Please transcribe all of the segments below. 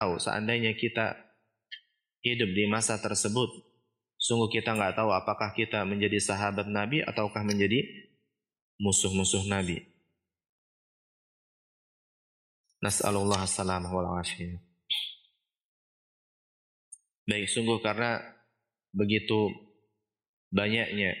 seandainya kita hidup di masa tersebut, sungguh kita nggak tahu apakah kita menjadi sahabat Nabi ataukah menjadi musuh-musuh Nabi. Nas'alullah as-salamah wal afiyah. Baik, sungguh karena begitu banyaknya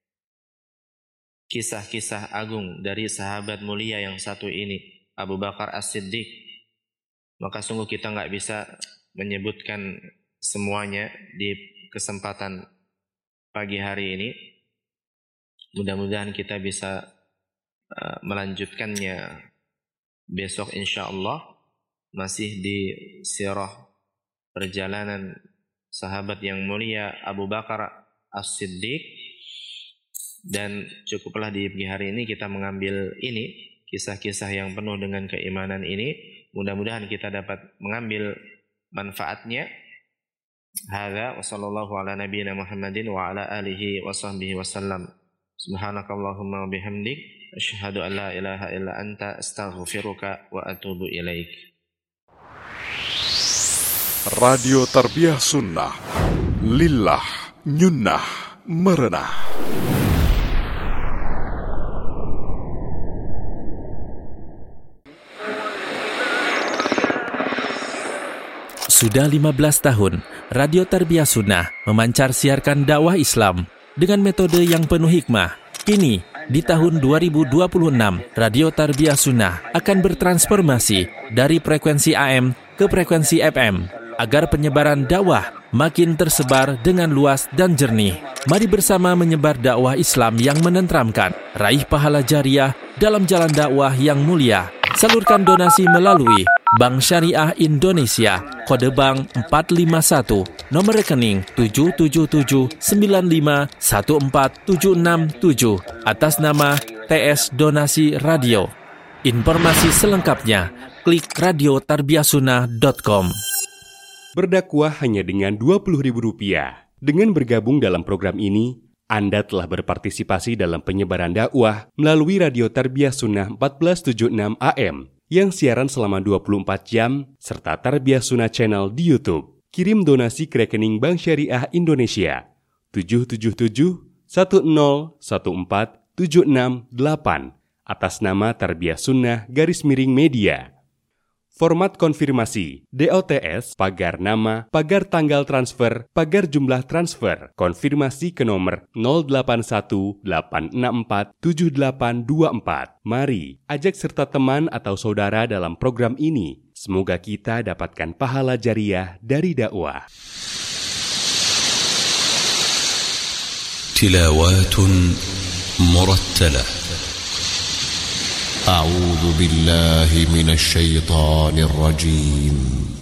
kisah-kisah agung dari sahabat mulia yang satu ini, Abu Bakar As-Siddiq, maka sungguh kita nggak bisa menyebutkan semuanya di kesempatan pagi hari ini. Mudah-mudahan kita bisa melanjutkannya besok insyaallah, masih di sirah perjalanan sahabat yang mulia Abu Bakar As-Siddiq. Dan cukuplah di pagi hari ini kita mengambil ini, kisah-kisah yang penuh dengan keimanan ini. Mudah-mudahan kita dapat mengambil manfaatnya. Hadza wa sallallahu ala nabiyyina Muhammadin wa ala alihi wa sahbihi wasallam. Subhanakallahumma wa bihamdik, asyhadu an la ilaha illa anta, astaghfiruka wa atubu ilaik. Radio Tarbiyah Sunnah, lillah, nyunnah, merenah. Sudah 15 tahun, Radio Tarbiyah Sunnah memancar siarkan dakwah Islam dengan metode yang penuh hikmah. Kini, di tahun 2026, Radio Tarbiyah Sunnah akan bertransformasi dari frekuensi AM ke frekuensi FM agar penyebaran dakwah makin tersebar dengan luas dan jernih. Mari bersama menyebar dakwah Islam yang menenteramkan, raih pahala jariah dalam jalan dakwah yang mulia. Salurkan donasi melalui Bank Syariah Indonesia, kode bank 451, nomor rekening 777951476 atas nama TS Donasi Radio. Informasi selengkapnya klik radiotarbiyahsunnah.com. Berdakwah hanya dengan Rp20.000. Dengan bergabung dalam program ini, Anda telah berpartisipasi dalam penyebaran dakwah melalui Radio Tarbiyah Sunnah 1476 AM yang siaran selama 24 jam serta Tarbiyah Sunnah Channel di YouTube. Kirim donasi ke rekening Bank Syariah Indonesia 777-1014-768 atas nama Tarbiyah Sunnah _Media. Format konfirmasi, DOTS, pagar nama, pagar tanggal transfer, pagar jumlah transfer, konfirmasi ke nomor 0818647824. Mari, ajak serta teman atau saudara dalam program ini. Semoga kita dapatkan pahala jariah dari dakwah. Tilawatun murattalah. أعوذ بالله من الشيطان الرجيم